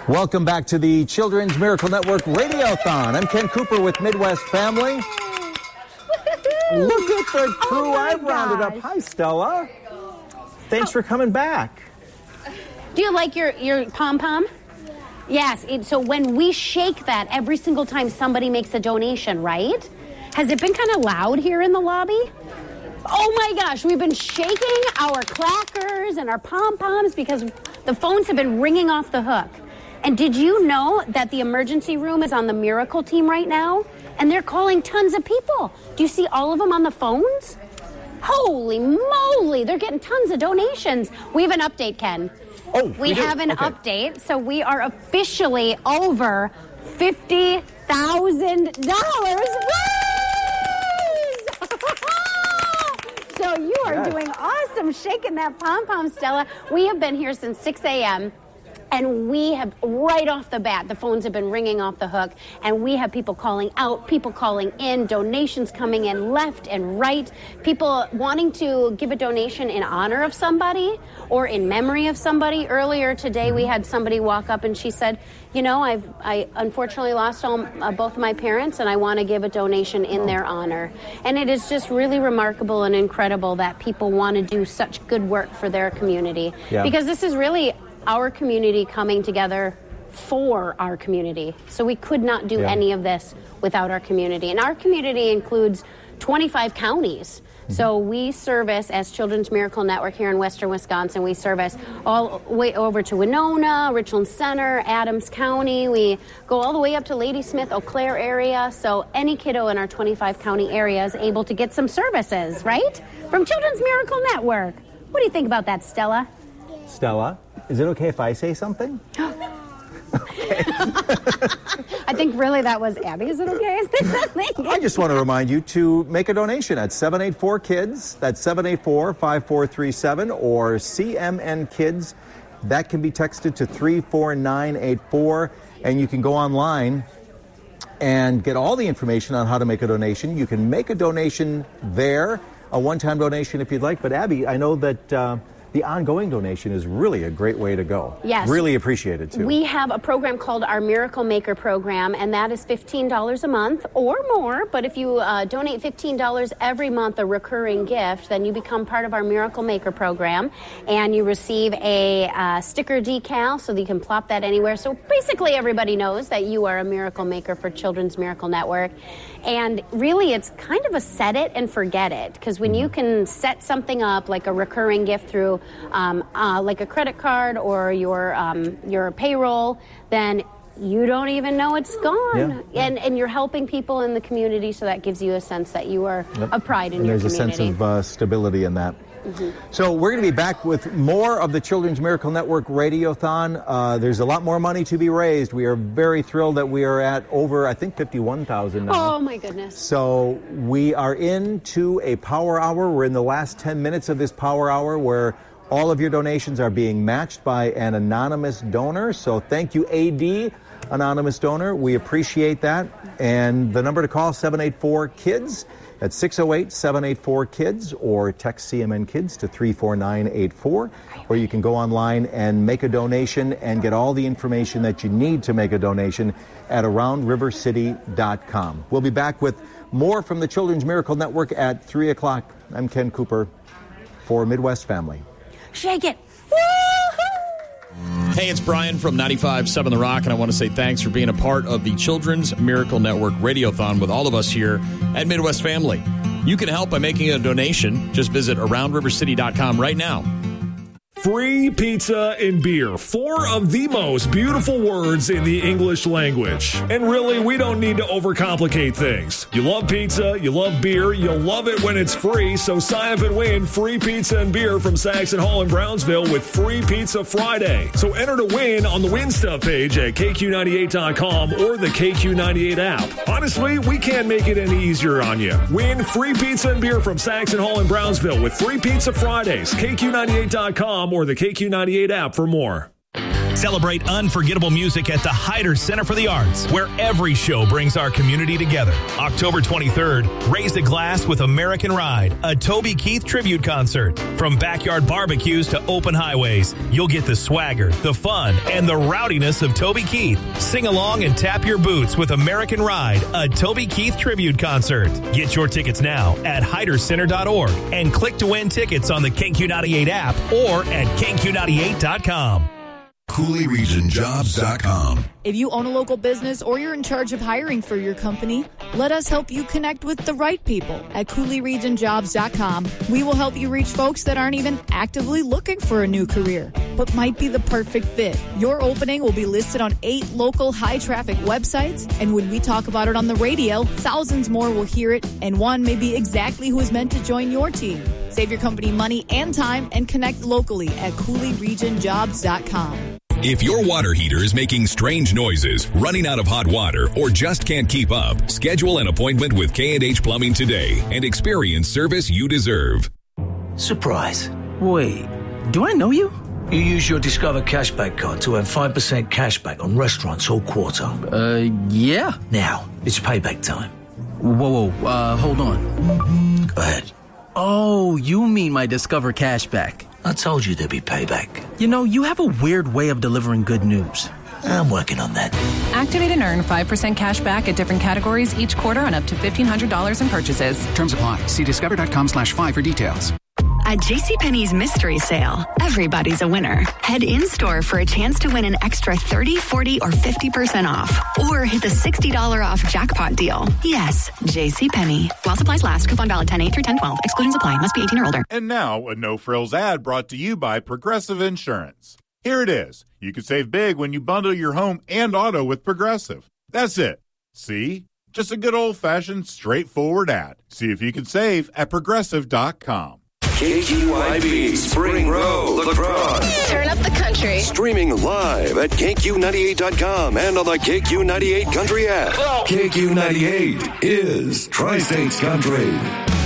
Welcome back to the Children's Miracle Network Radiothon. I'm Ken Cooper with Midwest Family. Look at the crew I've rounded up. Hi, Stella. Thanks for coming back. Do you like your pom-pom? Yes. So when we shake that every single time somebody makes a donation, right? Has it been kind of loud here in the lobby? Oh my gosh, we've been shaking our clackers and our pom-poms because the phones have been ringing off the hook. And did you know that the emergency room is on the Miracle team right now? And they're calling tons of people. Do you see all of them on the phones? Holy moly, they're getting tons of donations. We have an update, Ken. Oh, we have an update. So we are officially over $50,000. So you are doing awesome shaking that pom-pom, Stella. We have been here since 6 a.m. And we have, right off the bat, the phones have been ringing off the hook, and we have people calling out, people calling in, donations coming in left and right, people wanting to give a donation in honor of somebody or in memory of somebody. Earlier today, we had somebody walk up and she said, you know, I unfortunately lost both of my parents, and I want to give a donation in their honor. And it is just really remarkable and incredible that people want to do such good work for their community. Yeah. Because this is really our community coming together for our community. So we could not do any of this without our community. And our community includes 25 counties. So we service, as Children's Miracle Network here in Western Wisconsin, we service all the way over to Winona, Richland Center, Adams County. We go all the way up to Ladysmith, Eau Claire area. So any kiddo in our 25 county area is able to get some services, right? From Children's Miracle Network. What do you think about that, Stella? Stella, is it okay if I say something? Okay. I think really that was Abby. Is it okay? I just want to remind you to make a donation at 784-KIDS. That's 784-5437 or CMN Kids. That can be texted to 34984, and you can go online and get all the information on how to make a donation. You can make a donation there, a one-time donation if you'd like. But Abby, I know that the ongoing donation is really a great way to go. Yes. Really appreciate it, too. We have a program called our Miracle Maker program, and that is $15 a month or more. But if you donate $15 every month, a recurring gift, then you become part of our Miracle Maker program, and you receive a sticker decal so that you can plop that anywhere. So basically everybody knows that you are a Miracle Maker for Children's Miracle Network. And really, it's kind of a set it and forget it, because when you can set something up like a recurring gift through like a credit card or your payroll, then you don't even know it's gone. Yeah. And you're helping people in the community, so that gives you a sense that you are a pride in your community. There's a sense of stability in that. So we're going to be back with more of the Children's Miracle Network Radiothon. There's a lot more money to be raised. We are very thrilled that we are at over, I think, 51,000 now. Oh, my goodness. So we are into a power hour. We're in the last 10 minutes of this power hour where all of your donations are being matched by an anonymous donor. So thank you, AD, anonymous donor. We appreciate that. And the number to call, 784-KIDS. That's 608-784-KIDS, or text CMN Kids to 34984, or you can go online and make a donation and get all the information that you need to make a donation at AroundRiverCity.com. We'll be back with more from the Children's Miracle Network at 3 o'clock. I'm Ken Cooper for Midwest Family. Shake it. Hey, it's Brian from 95.7 The Rock, and I want to say thanks for being a part of the Children's Miracle Network Radiothon with all of us here at Midwest Family. You can help by making a donation. Just visit AroundRiverCity.com right now. Free pizza and beer, 4 of the most beautiful words in the English language. And really, we don't need to overcomplicate things. You love pizza, you love beer, you'll love it when it's free, so sign up and win free pizza and beer from Saxon Hall in Brownsville with Free Pizza Friday. So enter to win on the Win Stuff page at KQ98.com or the KQ98 app. Honestly, we can't make it any easier on you. Win free pizza and beer from Saxon Hall in Brownsville with Free Pizza Fridays, KQ98.com or the KQ98 app for more. Celebrate unforgettable music at the Hyder Center for the Arts, where every show brings our community together. October 23rd, raise a glass with American Ride, a Toby Keith tribute concert. From backyard barbecues to open highways, you'll get the swagger, the fun, and the rowdiness of Toby Keith. Sing along and tap your boots with American Ride, a Toby Keith tribute concert. Get your tickets now at hydercenter.org and click to win tickets on the KQ98 app or at KQ98.com. CooleyRegionJobs.com. If you own a local business or you're in charge of hiring for your company, let us help you connect with the right people at CooleyRegionJobs.com. We will help you reach folks that aren't even actively looking for a new career, but might be the perfect fit. Your opening will be listed on 8 local high-traffic websites, and when we talk about it on the radio, thousands more will hear it, and one may be exactly who is meant to join your team. Save your company money and time and connect locally at CooleyRegionJobs.com. If your water heater is making strange noises, running out of hot water, or just can't keep up, schedule an appointment with K&H Plumbing today and experience service you deserve. Surprise. Wait, do I know you? You use your Discover Cashback card to earn 5% cashback on restaurants all quarter. Yeah. Now, it's payback time. Whoa, hold on. Go ahead. Oh, you mean my Discover Cashback. I told you there'd be payback. You know, you have a weird way of delivering good news. I'm working on that. Activate and earn 5% cash back at different categories each quarter on up to $1,500 in purchases. Terms apply. See discover.com/5 for details. At JCPenney's Mystery Sale, everybody's a winner. Head in-store for a chance to win an extra 30, 40, or 50% off. Or hit the $60 off jackpot deal. Yes, JCPenney. While supplies last, coupon valid 10/8 through 10/12. Exclusions apply. Must be 18 or older. And now, a no-frills ad brought to you by Progressive Insurance. Here it is. You can save big when you bundle your home and auto with Progressive. That's it. See? Just a good old-fashioned, straightforward ad. See if you can save at Progressive.com. KQYB Spring Row Lacrosse. Turn up the country. Streaming live at KQ98.com and on the KQ98 Country app. KQ98 is Tri-States Country.